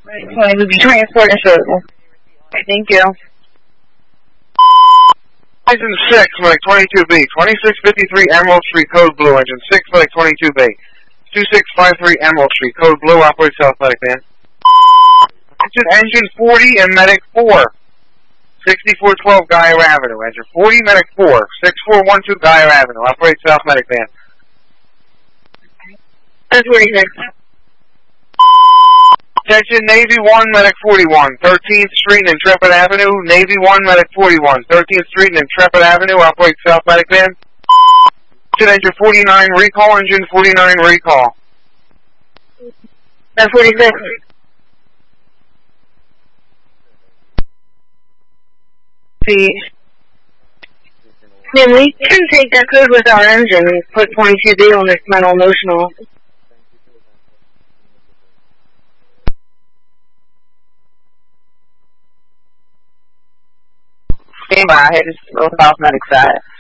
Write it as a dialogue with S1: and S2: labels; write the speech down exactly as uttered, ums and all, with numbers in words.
S1: twenty would be transport and shuttle. Okay, thank you.
S2: Engine six, Medic twenty-two B, twenty-six fifty-three Emerald Street, code blue. Engine six, Medic twenty-two B, two six five three Emerald Street, code blue, operate south, Medic man. Engine forty and Medic four, sixty-four twelve Geyer Avenue. Engine forty, Medic four, six four one two Geyer Avenue, operate south, Medic man.
S1: That's forty-six.
S2: Attention, Navy one, Medic forty-one, thirteenth Street and Intrepid Avenue. Navy one, Medic forty-one, thirteenth Street and Intrepid Avenue, operate south, Medic man. Engine forty-nine, recall, engine forty-nine, recall.
S1: That's forty-six. See, then we can take that code with our engine and put twenty-two B on this metal emotional. Stand by, I hit this South Medic side.